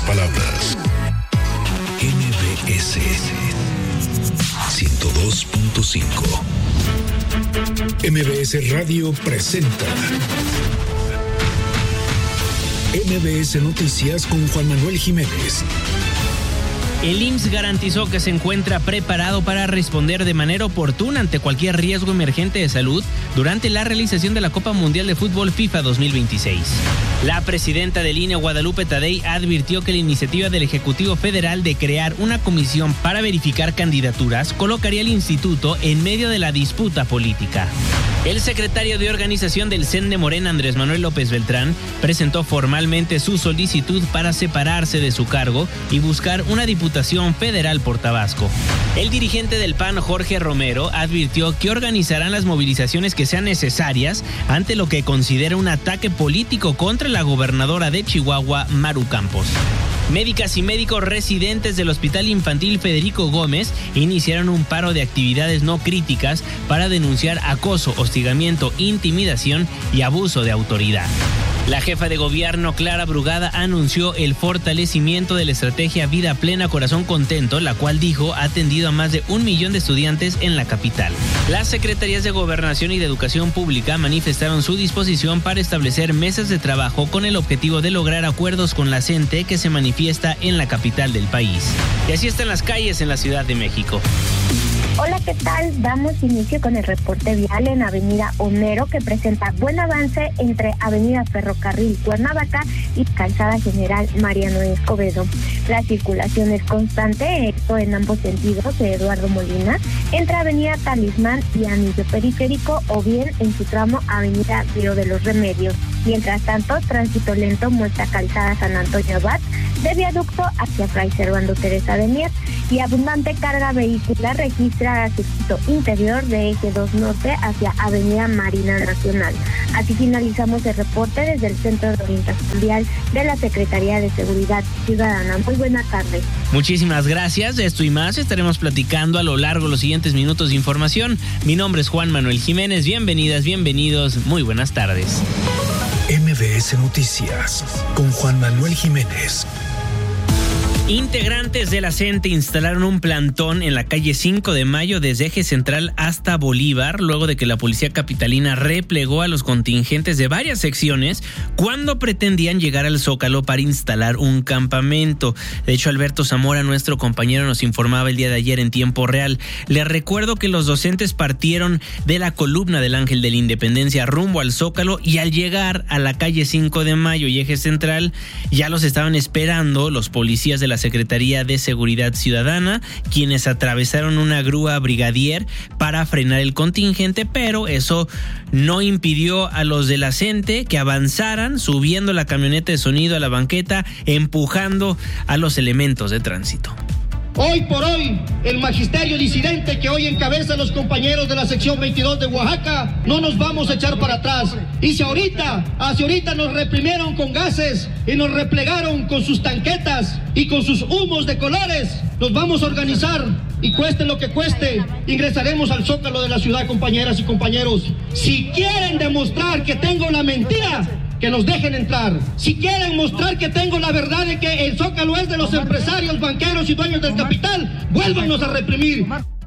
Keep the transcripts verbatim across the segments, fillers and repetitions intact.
palabras. M B S ciento dos punto cinco. M B S Radio presenta M B S Noticias con Juan Manuel Jiménez. El I M S S garantizó que se encuentra preparado para responder de manera oportuna ante cualquier riesgo emergente de salud durante la realización de la Copa Mundial de Fútbol FIFA dos mil veintiséis. La presidenta del I N E, Guadalupe Tadei, advirtió que la iniciativa del Ejecutivo Federal de crear una comisión para verificar candidaturas colocaría al instituto en medio de la disputa política. El secretario de Organización del C E N de Morena, Andrés Manuel López Beltrán, presentó formalmente su solicitud para separarse de su cargo y buscar una diputación federal por Tabasco. El dirigente del P A N, Jorge Romero, advirtió que organizarán las movilizaciones que sean necesarias ante lo que considera un ataque político contra la gobernadora de Chihuahua, Maru Campos. Médicas y médicos residentes del Hospital Infantil Federico Gómez iniciaron un paro de actividades no críticas para denunciar acoso, hostigamiento, intimidación y abuso de autoridad. La jefa de gobierno, Clara Brugada, anunció el fortalecimiento de la estrategia Vida Plena Corazón Contento, la cual dijo ha atendido a más de un millón de estudiantes en la capital. Las secretarías de Gobernación y de Educación Pública manifestaron su disposición para establecer mesas de trabajo con el objetivo de lograr acuerdos con la C E N T E que se manifiesta en la capital del país. Y así están las calles en la Ciudad de México. Hola, ¿qué tal? Damos inicio con el reporte vial en Avenida Homero, que presenta buen avance entre Avenida Ferrocarril Cuernavaca y Calzada General Mariano Escobedo. La circulación es constante, esto en ambos sentidos de Eduardo Molina, entre Avenida Talismán y Anillo Periférico, o bien en su tramo Avenida Río de los Remedios. Mientras tanto, tránsito lento muestra Calzada San Antonio Abad, de Viaducto hacia Fray Servando Teresa de Mier, y abundante carga vehicular registra circuito interior de Eje dos Norte hacia Avenida Marina Nacional. Así finalizamos el reporte desde el Centro de Orientación Vial de la Secretaría de Seguridad Ciudadana. Muy buena tarde. Muchísimas gracias. De esto y más estaremos platicando a lo largo de los siguientes minutos de información. Mi nombre es Juan Manuel Jiménez. Bienvenidas, bienvenidos. Muy buenas tardes. M B S Noticias con Juan Manuel Jiménez. Integrantes de la C E N T E instalaron un plantón en la calle cinco de mayo desde Eje Central hasta Bolívar, luego de que la policía capitalina replegó a los contingentes de varias secciones cuando pretendían llegar al Zócalo para instalar un campamento. De hecho, Alberto Zamora, nuestro compañero, nos informaba el día de ayer en tiempo real. Les recuerdo que los docentes partieron de la columna del Ángel de la Independencia rumbo al Zócalo, y al llegar a la calle cinco de mayo y Eje Central ya los estaban esperando los policías de la Secretaría de Seguridad Ciudadana, quienes atravesaron una grúa brigadier para frenar el contingente, pero eso no impidió a los de la C E N T E que avanzaran, subiendo la camioneta de sonido a la banqueta, empujando a los elementos de tránsito. Hoy por hoy, el magisterio disidente que hoy encabeza los compañeros de la sección veintidós de Oaxaca, no nos vamos a echar para atrás. Y si ahorita, hacia ahorita nos reprimieron con gases y nos replegaron con sus tanquetas y con sus humos de colores, nos vamos a organizar y cueste lo que cueste, ingresaremos al Zócalo de la ciudad, compañeras y compañeros. Si quieren demostrar que tengo la mentira, que nos dejen entrar. Si quieren mostrar que tengo la verdad de que el Zócalo es de los empresarios, banqueros y dueños del capital, vuélvanos a reprimir.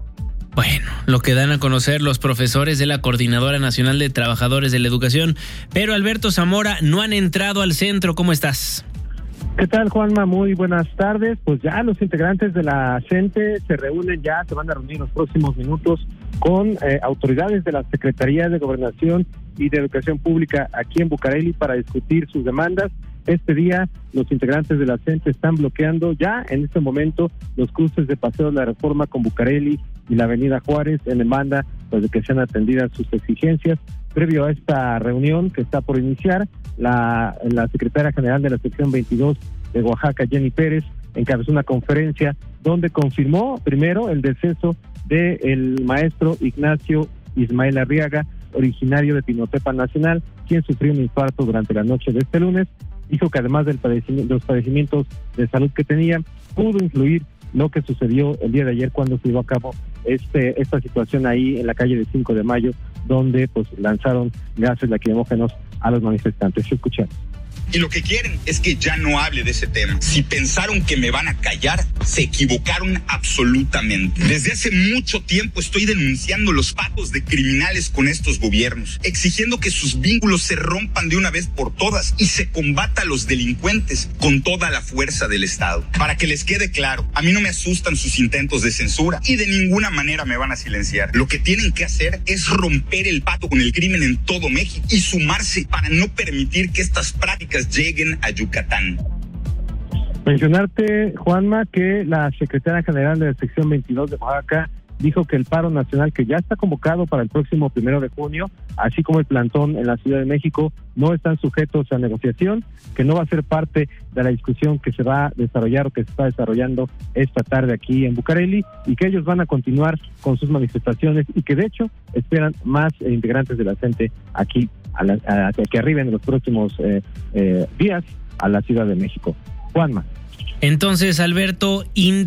Bueno, lo que dan a conocer los profesores de la Coordinadora Nacional de Trabajadores de la Educación. Pero Alberto Zamora, no han entrado al centro. ¿Cómo estás? ¿Qué tal, Juanma? Muy buenas tardes. Pues ya los integrantes de la C E N T E se reúnen, ya se van a reunir en los próximos minutos con eh, autoridades de la Secretaría de Gobernación y de Educación Pública aquí en Bucareli para discutir sus demandas. Este día los integrantes de la C E N T E están bloqueando ya en este momento los cruces de Paseo de la Reforma con Bucareli y la Avenida Juárez en demanda pues de que sean atendidas sus exigencias. Previo a esta reunión que está por iniciar, la, la secretaria general de la sección veintidós de Oaxaca, Jenny Pérez, encabezó una conferencia donde confirmó primero el deceso del maestro Ignacio Ismael Arriaga, originario de Pinotepa Nacional, quien sufrió un infarto durante la noche de este lunes. Dijo que además del padecimiento, de los padecimientos de salud que tenía, pudo influir lo que sucedió el día de ayer cuando se llevó a cabo este esta situación ahí en la calle de cinco de mayo, donde pues lanzaron gases lacrimógenos a los manifestantes. Escuchemos. Y lo que quieren es que ya no hable de ese tema. Si pensaron que me van a callar, se equivocaron absolutamente. Desde hace mucho tiempo estoy denunciando los pactos de criminales con estos gobiernos, exigiendo que sus vínculos se rompan de una vez por todas y se combata a los delincuentes con toda la fuerza del Estado. Para que les quede claro, a mí no me asustan sus intentos de censura y de ninguna manera me van a silenciar. Lo que tienen que hacer es romper el pacto con el crimen en todo México y sumarse para no permitir que estas prácticas lleguen a Yucatán. Mencionarte, Juanma, que la secretaria general de la sección veintidós de Oaxaca dijo que el paro nacional que ya está convocado para el próximo primero de junio, así como el plantón en la Ciudad de México, no están sujetos a negociación, que no va a ser parte de la discusión que se va a desarrollar o que se está desarrollando esta tarde aquí en Bucareli, y que ellos van a continuar con sus manifestaciones y que de hecho esperan más integrantes de la gente aquí a la, a, que arriben en los próximos eh, eh, días a la Ciudad de México. Juanma. Entonces, Alberto,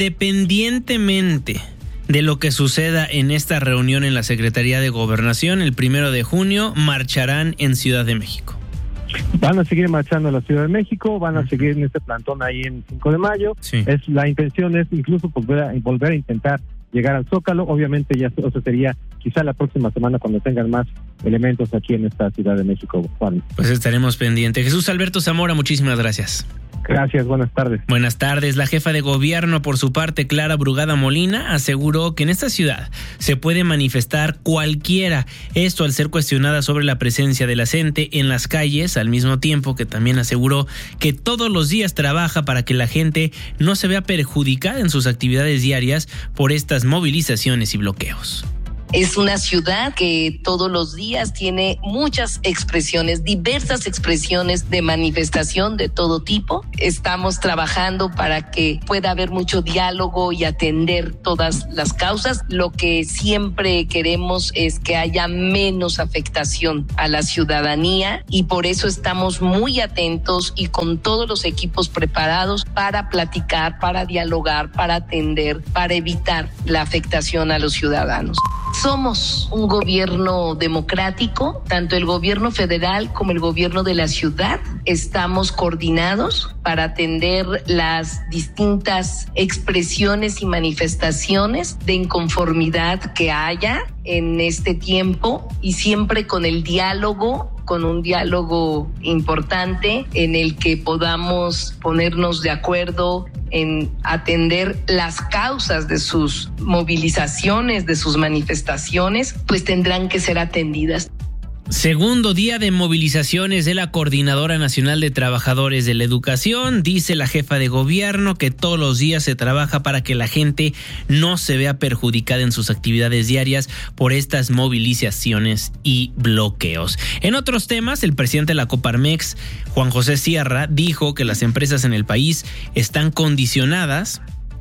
independientemente de lo que suceda en esta reunión en la Secretaría de Gobernación, el primero de junio marcharán en Ciudad de México. Van a seguir marchando a la Ciudad de México, van a seguir en este plantón ahí en cinco de mayo. Sí. Es la intención es incluso volver a, volver a intentar llegar al Zócalo. Obviamente ya eso sería quizá la próxima semana cuando tengan más elementos aquí en esta Ciudad de México, Juan. Pues estaremos pendientes. Jesús Alberto Zamora, muchísimas gracias. Gracias, buenas tardes. Buenas tardes. La jefa de gobierno, por su parte, Clara Brugada Molina, aseguró que en esta ciudad se puede manifestar cualquiera. Esto al ser cuestionada sobre la presencia de la gente en las calles, al mismo tiempo que también aseguró que todos los días trabaja para que la gente no se vea perjudicada en sus actividades diarias por estas movilizaciones y bloqueos. Es una ciudad que todos los días tiene muchas expresiones, diversas expresiones de manifestación de todo tipo. Estamos trabajando para que pueda haber mucho diálogo y atender todas las causas. Lo que siempre queremos es que haya menos afectación a la ciudadanía y por eso estamos muy atentos y con todos los equipos preparados para platicar, para dialogar, para atender, para evitar la afectación a los ciudadanos. Somos un gobierno democrático, tanto el gobierno federal como el gobierno de la ciudad. Estamos coordinados para atender las distintas expresiones y manifestaciones de inconformidad que haya en este tiempo y siempre con el diálogo, con un diálogo importante en el que podamos ponernos de acuerdo en atender las causas de sus movilizaciones, de sus manifestaciones, pues tendrán que ser atendidas. Segundo día de movilizaciones de la Coordinadora Nacional de Trabajadores de la Educación. Dice la jefa de gobierno que todos los días se trabaja para que la gente no se vea perjudicada en sus actividades diarias por estas movilizaciones y bloqueos. En otros temas, el presidente de la Coparmex, Juan José Sierra, dijo que las empresas en el país están condicionadas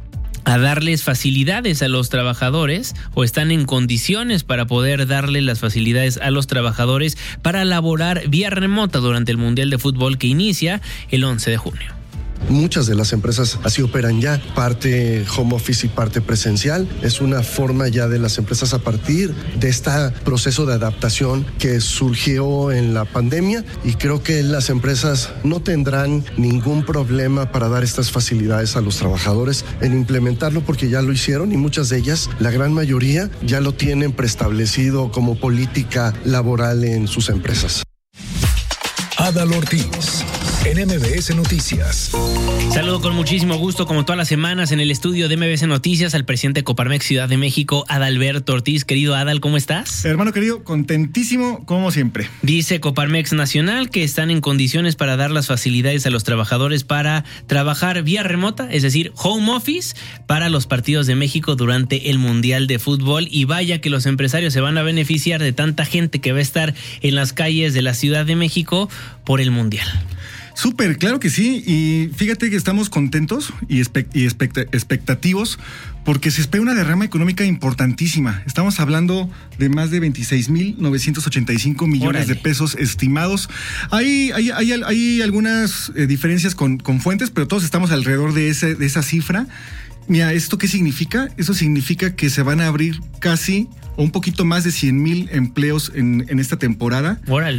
a darles facilidades a los trabajadores o están en condiciones para poder darle las facilidades a los trabajadores para laborar vía remota durante el Mundial de Fútbol que inicia el once de junio. Muchas de las empresas así operan ya, parte home office y parte presencial. Es una forma ya de las empresas a partir de este proceso de adaptación que surgió en la pandemia y creo que las empresas no tendrán ningún problema para dar estas facilidades a los trabajadores en implementarlo porque ya lo hicieron y muchas de ellas, la gran mayoría, ya lo tienen preestablecido como política laboral en sus empresas. Adal Ortiz, en M B S Noticias. Saludo con muchísimo gusto, como todas las semanas, en el estudio de M B S Noticias al presidente de Coparmex Ciudad de México, Adalberto Ortiz. Querido Adal, ¿cómo estás? Hermano querido, contentísimo como siempre. Dice Coparmex Nacional que están en condiciones para dar las facilidades a los trabajadores para trabajar vía remota, es decir, home office, para los partidos de México durante el Mundial de Fútbol. Y vaya que los empresarios se van a beneficiar de tanta gente que va a estar en las calles de la Ciudad de México por el Mundial. Súper, claro que sí, y fíjate que estamos contentos y, expect- y expect- expectativos porque se espera una derrama económica importantísima. Estamos hablando de más de veintiséis mil novecientos ochenta y cinco millones Órale. de pesos estimados. Hay, hay, hay, hay algunas eh, diferencias con, con fuentes, pero todos estamos alrededor de, ese, de esa cifra. Mira, ¿esto qué significa? Eso significa que se van a abrir casi o un poquito más de cien mil empleos en, en esta temporada. Órale.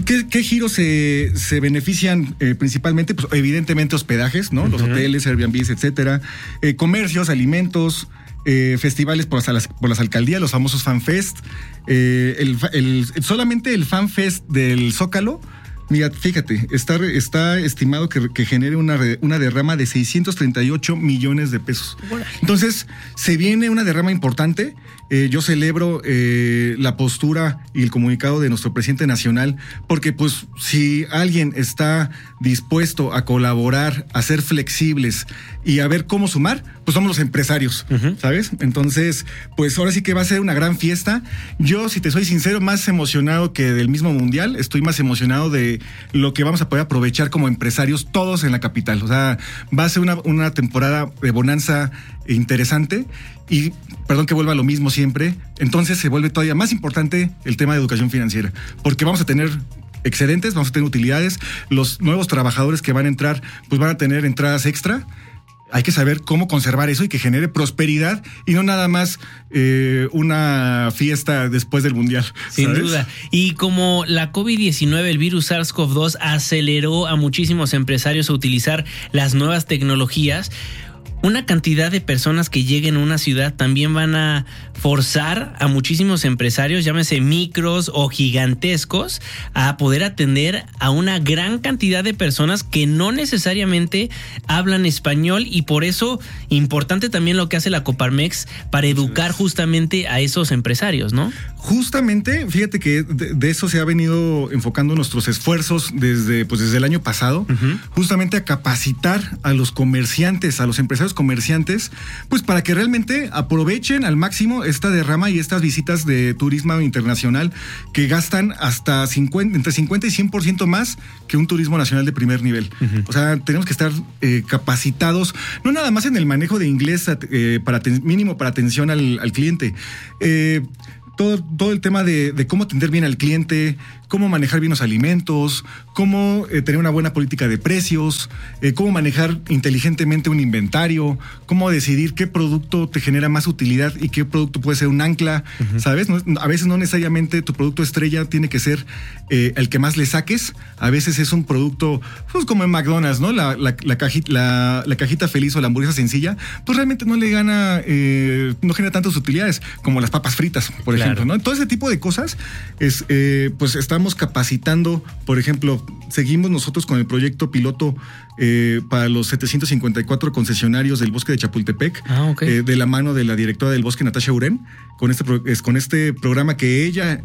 ¿qué, qué giros se, se benefician eh, principalmente? Pues evidentemente hospedajes, ¿no? Uh-huh. Los hoteles, Airbnb, etcétera. Eh, comercios, alimentos, eh, festivales por las, por las alcaldías, los famosos FanFest. Eh, el, el, solamente el FanFest del Zócalo, mira, fíjate, está, está estimado que, que genere una, una derrama de seiscientos treinta y ocho millones de pesos. Entonces, se viene una derrama importante. Eh, yo celebro eh, la postura y el comunicado de nuestro presidente nacional, porque pues si alguien está dispuesto a colaborar, a ser flexibles y a ver cómo sumar, pues somos los empresarios, uh-huh. ¿sabes? Entonces, pues ahora sí que va a ser una gran fiesta. Yo, si te soy sincero, más emocionado que del mismo mundial, estoy más emocionado de lo que vamos a poder aprovechar como empresarios todos en la capital. O sea, va a ser una, una temporada de bonanza interesante y, perdón que vuelva a lo mismo siempre, entonces se vuelve todavía más importante el tema de educación financiera, porque vamos a tener excedentes, vamos a tener utilidades, los nuevos trabajadores que van a entrar, pues van a tener entradas extra. Hay que saber cómo conservar eso y que genere prosperidad y no nada más eh, una fiesta después del mundial. Sin ¿sabes? duda. Y como la COVID diecinueve, el virus SARS-CoV dos, aceleró a muchísimos empresarios a utilizar las nuevas tecnologías, una cantidad de personas que lleguen a una ciudad también van a forzar a muchísimos empresarios, llámese micros o gigantescos, a poder atender a una gran cantidad de personas que no necesariamente hablan español, y por eso importante también lo que hace la Coparmex para educar justamente a esos empresarios, ¿no? Justamente, fíjate que de, de eso se ha venido enfocando nuestros esfuerzos desde, pues desde el año pasado, uh-huh. justamente a capacitar a los comerciantes, a los empresarios comerciantes, pues para que realmente aprovechen al máximo esta derrama y estas visitas de turismo internacional que gastan hasta cincuenta, entre cincuenta y cien por ciento más que un turismo nacional de primer nivel. Uh-huh. O sea, tenemos que estar eh, capacitados, no nada más en el manejo de inglés eh, para ten, mínimo para atención al, al cliente, eh, Todo, todo el tema de, de cómo atender bien al cliente, cómo manejar bien los alimentos, cómo eh, tener una buena política de precios, eh, cómo manejar inteligentemente un inventario, cómo decidir qué producto te genera más utilidad y qué producto puede ser un ancla, uh-huh. ¿sabes? No, a veces no necesariamente tu producto estrella tiene que ser eh, el que más le saques. A veces es un producto, pues como en McDonald's, ¿no? La, la, la, cajita, la, la cajita feliz o la hamburguesa sencilla, pues realmente no le gana, eh, no genera tantas utilidades como las papas fritas, por ejemplo. Claro. ¿No? Todo ese tipo de cosas, es, eh, pues estamos capacitando, por ejemplo, seguimos nosotros con el proyecto piloto eh, para los setecientos cincuenta y cuatro concesionarios del Bosque de Chapultepec, ah, okay. eh, de la mano de la directora del Bosque, Natasha Uren, con este, con este programa que ella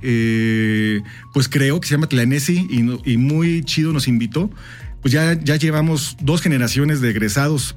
eh, pues creó, que se llama Tlanesi, y, y muy chido nos invitó. Pues ya, ya llevamos dos generaciones de egresados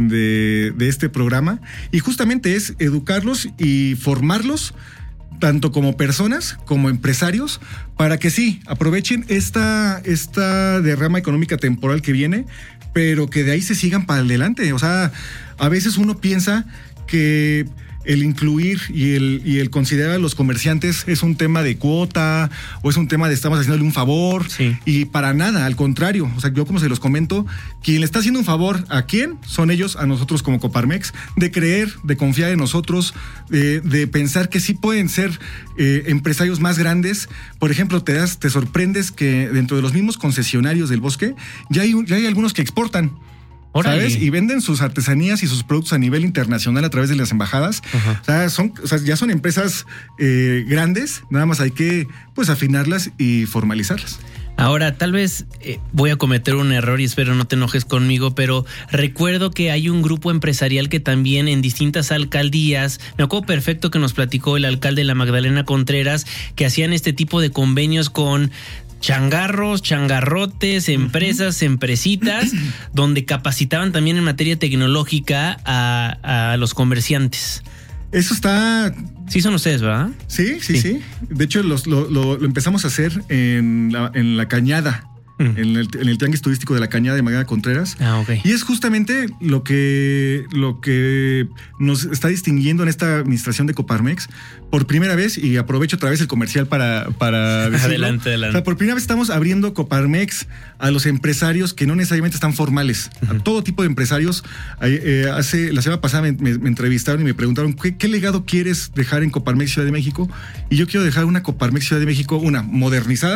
de, de este programa, y justamente es educarlos y formarlos tanto como personas, como empresarios, para que sí, aprovechen esta, esta derrama económica temporal que viene, pero que de ahí se sigan para adelante. O sea, a veces uno piensa que el incluir y el, y el considerar a los comerciantes es un tema de cuota o es un tema de estamos haciéndole un favor, sí. y para nada, al contrario. O sea, yo como se los comento, quien le está haciendo un favor a quién son ellos, a nosotros como Coparmex, de creer, de confiar en nosotros, de, de pensar que sí pueden ser eh, empresarios más grandes. Por ejemplo, te das, te sorprendes que dentro de los mismos concesionarios del Bosque ya hay, ya hay algunos que exportan. Órale. ¿Sabes? Y venden sus artesanías y sus productos a nivel internacional a través de las embajadas. Uh-huh. O sea, son, o sea, ya son empresas eh, grandes, nada más hay que pues afinarlas y formalizarlas. Ahora, tal vez eh, voy a cometer un error y espero no te enojes conmigo, pero recuerdo que hay un grupo empresarial que también en distintas alcaldías, me acuerdo perfecto que nos platicó el alcalde de la Magdalena Contreras, que hacían este tipo de convenios con changarros, changarrotes, empresas, uh-huh. empresitas, donde capacitaban también en materia tecnológica a, a los comerciantes. Eso está... Sí son ustedes, ¿verdad? Sí, sí, sí. sí. De hecho, los, lo, lo, lo empezamos a hacer en la, en la Cañada. Mm. En, el, en el tianguis turístico de la Cañada de Magdalena Contreras. Ah, ok. Y es justamente lo que, lo que nos está distinguiendo en esta administración de Coparmex por primera vez, y aprovecho otra vez el comercial para, para decirlo. Adelante, adelante. O sea, por primera vez estamos abriendo Coparmex a los empresarios que no necesariamente están formales, uh-huh. a todo tipo de empresarios. Eh, hace, la semana pasada me, me, me entrevistaron y me preguntaron ¿qué, ¿qué legado quieres dejar en Coparmex Ciudad de México? Y yo quiero dejar una Coparmex Ciudad de México, una modernizada,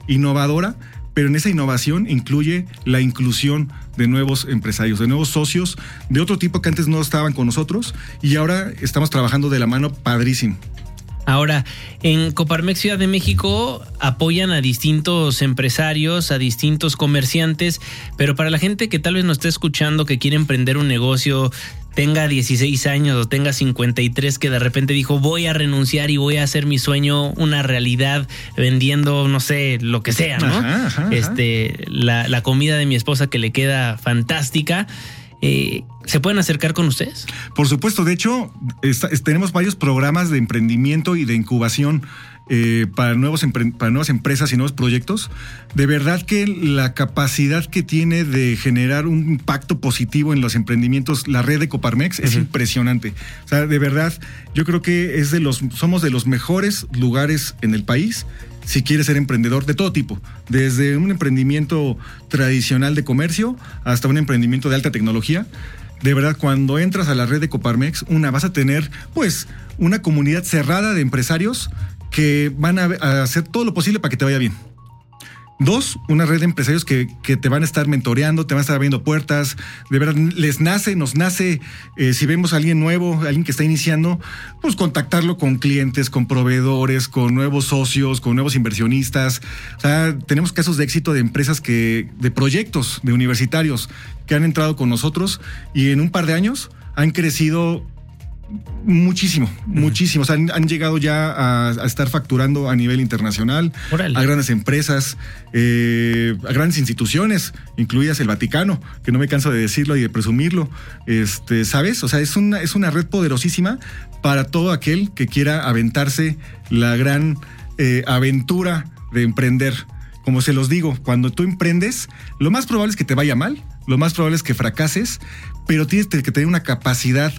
innovadora, pero en esa innovación incluye la inclusión de nuevos empresarios, de nuevos socios, de otro tipo que antes no estaban con nosotros y ahora estamos trabajando de la mano padrísimo. Ahora, en Coparmex Ciudad de México apoyan a distintos empresarios, a distintos comerciantes, pero para la gente que tal vez nos esté escuchando, que quiere emprender un negocio, tenga dieciséis años o tenga cincuenta y tres, que de repente dijo voy a renunciar y voy a hacer mi sueño una realidad vendiendo, no sé, lo que sea, ¿no? Ajá, ajá, este, la, la comida de mi esposa que le queda fantástica. Eh, ¿Se pueden acercar con ustedes? Por supuesto, de hecho, está, tenemos varios programas de emprendimiento y de incubación eh, para, nuevos empre- para nuevas empresas y nuevos proyectos. De verdad que la capacidad que tiene de generar un impacto positivo en los emprendimientos, la red de Coparmex, uh-huh. es impresionante. O sea, de verdad, yo creo que es de los, somos de los mejores lugares en el país si quieres ser emprendedor de todo tipo, desde un emprendimiento tradicional de comercio hasta un emprendimiento de alta tecnología. De verdad, cuando entras a la red de Coparmex, una, vas a tener pues una comunidad cerrada de empresarios que van a, a hacer todo lo posible para que te vaya bien. Dos, una red de empresarios que, que te van a estar mentoreando, te van a estar abriendo puertas. De verdad, les nace, nos nace, eh, si vemos a alguien nuevo, alguien que está iniciando, pues contactarlo con clientes, con proveedores, con nuevos socios, con nuevos inversionistas. O sea, tenemos casos de éxito de empresas que, de proyectos, de universitarios que han entrado con nosotros y en un par de años han crecido muchísimo, uh-huh. muchísimo. O sea, han, han llegado ya a, a estar facturando a nivel internacional, Órale. a grandes empresas, eh, a grandes instituciones, incluidas el Vaticano, que no me canso de decirlo y de presumirlo. Este, ¿sabes? O sea, es una, es una red poderosísima para todo aquel que quiera aventarse la gran eh, aventura de emprender. Como se los digo, cuando tú emprendes, lo más probable es que te vaya mal, lo más probable es que fracases, pero tienes que tener una capacidad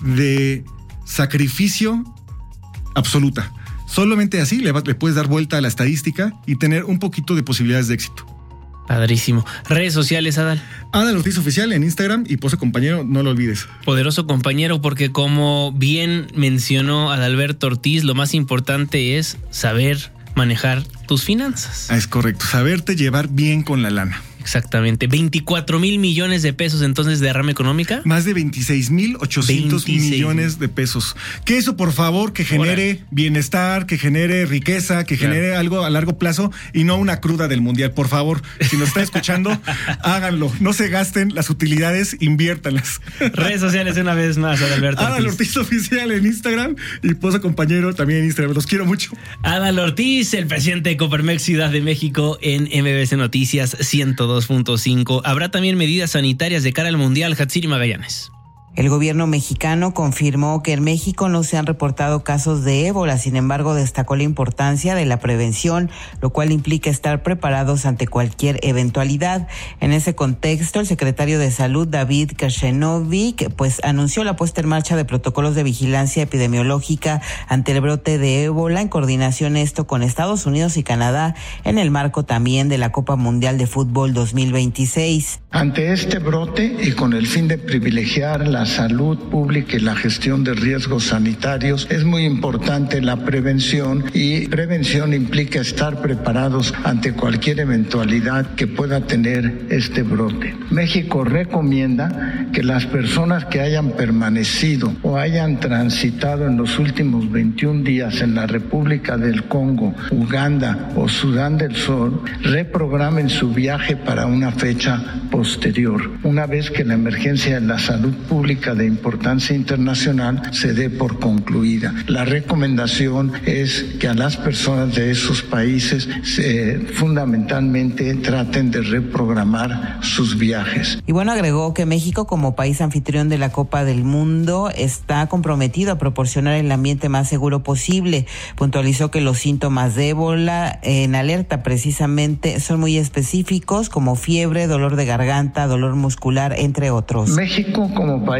de sacrificio absoluta. Solamente así le, le puedes dar vuelta a la estadística y tener un poquito de posibilidades de éxito. Padrísimo. Redes sociales, Adal. Adal Ortiz Oficial en Instagram y Poderoso Compañero, no lo olvides. Poderoso Compañero, porque como bien mencionó Adalberto Ortiz, lo más importante es saber manejar tus finanzas. Es correcto, saberte llevar bien con la lana. Exactamente. veinticuatro mil millones de pesos entonces de derrama económica. Más de veintiséis mil ochocientos millones de pesos. Que eso, por favor, que genere Órale. bienestar, que genere riqueza, que genere claro. algo a largo plazo y no una cruda del mundial. Por favor, si nos está escuchando, háganlo. No se gasten las utilidades, inviértanlas. Redes sociales una vez más, Adalberto Adal Ortiz Oficial en Instagram y Pozo Compañero también en Instagram. Los quiero mucho. Adal Ortiz, el presidente de Coparmex Ciudad de México en M B S Noticias ciento dos punto cinco. Habrá también medidas sanitarias de cara al Mundial. Hatsiri Magallanes. El gobierno mexicano confirmó que en México no se han reportado casos de ébola, sin embargo destacó la importancia de la prevención, lo cual implica estar preparados ante cualquier eventualidad. En ese contexto, el secretario de Salud, David Kashenovich, pues anunció la puesta en marcha de protocolos de vigilancia epidemiológica ante el brote de ébola, en coordinación esto con Estados Unidos y Canadá, en el marco también de la Copa Mundial de Fútbol dos mil veintiséis. Ante este brote y con el fin de privilegiar la salud pública y la gestión de riesgos sanitarios, es muy importante la prevención, y prevención implica estar preparados ante cualquier eventualidad que pueda tener este brote. México recomienda que las personas que hayan permanecido o hayan transitado en los últimos veintiún días en la República del Congo, Uganda o Sudán del Sur reprogramen su viaje para una fecha posterior, una vez que la emergencia de la salud pública de importancia internacional se dé por concluida. La recomendación es que a las personas de esos países se, fundamentalmente traten de reprogramar sus viajes. Y bueno, agregó que México, como país anfitrión de la Copa del Mundo, está comprometido a proporcionar el ambiente más seguro posible. Puntualizó que los síntomas de ébola en alerta precisamente son muy específicos, como fiebre, dolor de garganta, dolor muscular, entre otros. México, como país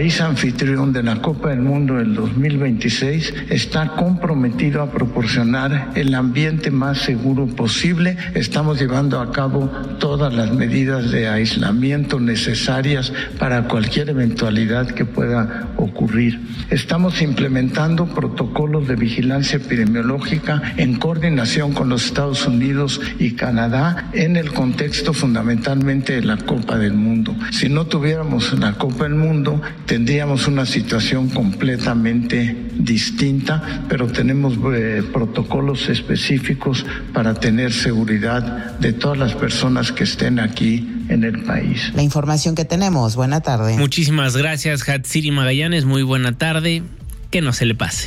país anfitrión de la Copa del Mundo del dos mil veintiséis, está comprometido a proporcionar el ambiente más seguro posible. Estamos llevando a cabo todas las medidas de aislamiento necesarias para cualquier eventualidad que pueda ocurrir. Estamos implementando protocolos de vigilancia epidemiológica en coordinación con los Estados Unidos y Canadá en el contexto fundamentalmente de la Copa del Mundo. Si no tuviéramos la Copa del Mundo, tendríamos una situación completamente distinta, pero tenemos eh, protocolos específicos para tener seguridad de todas las personas que estén aquí en el país. La información que tenemos. Buena tarde. Muchísimas gracias, Hatsiri Magallanes. Muy buena tarde. Que no se le pase.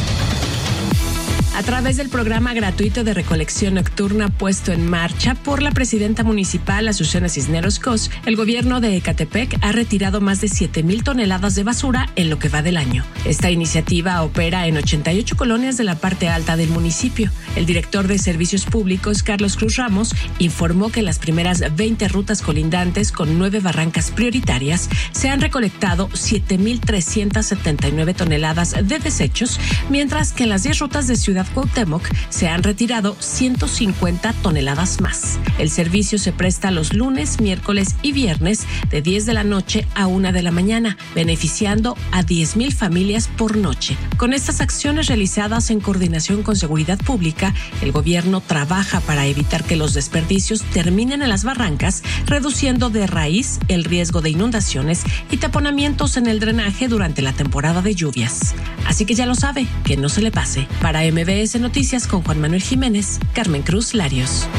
A través del programa gratuito de recolección nocturna puesto en marcha por la presidenta municipal Azucena Cisneros Cos, el gobierno de Ecatepec ha retirado más de siete mil toneladas de basura en lo que va del año. Esta iniciativa opera en ochenta y ocho colonias de la parte alta del municipio. El director de Servicios Públicos, Carlos Cruz Ramos, informó que en las primeras veinte rutas colindantes con nueve barrancas prioritarias se han recolectado siete mil trescientas setenta y nueve toneladas de desechos, mientras que en las diez rutas de Ciudad Cuauhtémoc se han retirado ciento cincuenta toneladas más. El servicio se presta los lunes, miércoles y viernes de diez de la noche a una de la mañana, beneficiando a diez mil familias por noche. Con estas acciones realizadas en coordinación con Seguridad Pública, el gobierno trabaja para evitar que los desperdicios terminen en las barrancas, reduciendo de raíz el riesgo de inundaciones y taponamientos en el drenaje durante la temporada de lluvias. Así que ya lo sabe, que no se le pase. Para M B S Noticias con Juan Manuel Jiménez, Carmen Cruz Larios.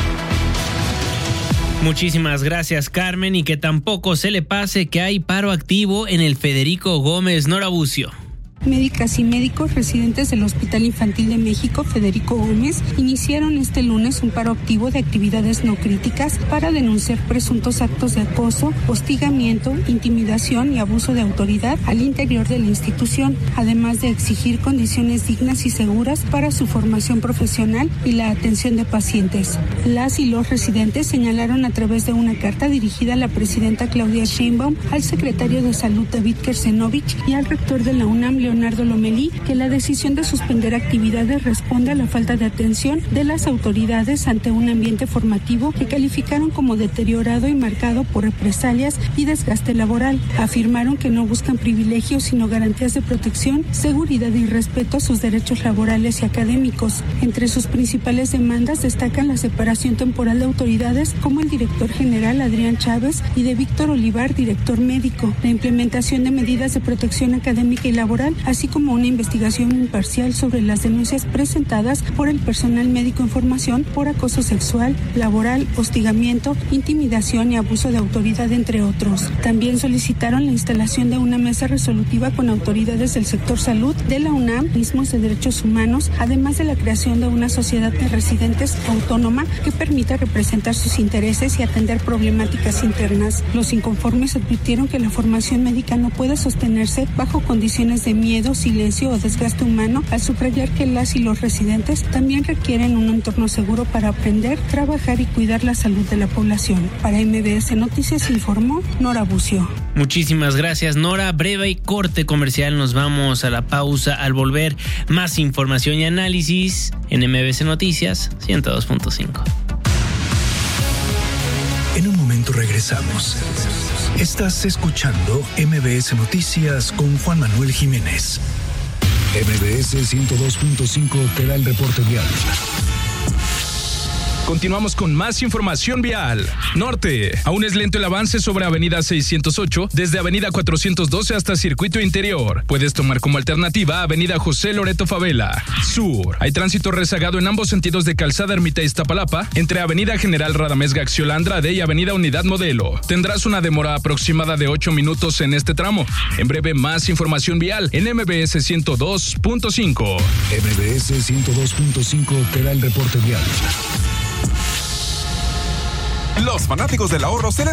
Muchísimas gracias, Carmen, y que tampoco se le pase que hay paro activo en el Federico Gómez. Nora Bucio. Médicas y médicos residentes del Hospital Infantil de México Federico Gómez iniciaron este lunes un paro activo de actividades no críticas para denunciar presuntos actos de acoso, hostigamiento, intimidación y abuso de autoridad al interior de la institución, además de exigir condiciones dignas y seguras para su formación profesional y la atención de pacientes. Las y los residentes señalaron a través de una carta dirigida a la presidenta Claudia Sheinbaum, al secretario de Salud David Kersenovich y al rector de la UNAM Leonardo Lomelí que la decisión de suspender actividades responde a la falta de atención de las autoridades ante un ambiente formativo que calificaron como deteriorado y marcado por represalias y desgaste laboral. Afirmaron que no buscan privilegios sino garantías de protección, seguridad y respeto a sus derechos laborales y académicos. Entre sus principales demandas destacan la separación temporal de autoridades como el director general Adrián Chávez y de Víctor Olivar, director médico, la implementación de medidas de protección académica y laboral, así como una investigación imparcial sobre las denuncias presentadas por el personal médico en formación por acoso sexual, laboral, hostigamiento, intimidación y abuso de autoridad, entre otros. También solicitaron la instalación de una mesa resolutiva con autoridades del sector salud, de la UNAM, mismos de derechos humanos, además de la creación de una sociedad de residentes autónoma que permita representar sus intereses y atender problemáticas internas. Los inconformes advirtieron que la formación médica no puede sostenerse bajo condiciones de miedo, silencio o desgaste humano, al subrayar que las y los residentes también requieren un entorno seguro para aprender, trabajar y cuidar la salud de la población. Para M B S Noticias informó Nora Bucio. Muchísimas gracias, Nora. Breve y corte comercial, nos vamos a la pausa. Al volver, más información y análisis en M B S Noticias ciento dos punto cinco. En un momento regresamos. Estás escuchando M B S Noticias con Juan Manuel Jiménez. M B S ciento dos punto cinco te da el reporte vial. Continuamos con más información vial. Norte. Aún es lento el avance sobre Avenida seiscientos ocho, desde Avenida cuatrocientos doce hasta Circuito Interior. Puedes tomar como alternativa Avenida José Loreto Favela. Sur. Hay tránsito rezagado en ambos sentidos de Calzada Ermita Iztapalapa, entre Avenida General Radamés Gaxiola Andrade y Avenida Unidad Modelo. Tendrás una demora aproximada de ocho minutos en este tramo. En breve, más información vial en M B S ciento dos punto cinco. M B S ciento dos punto cinco te da el reporte vial. Los fanáticos del ahorro se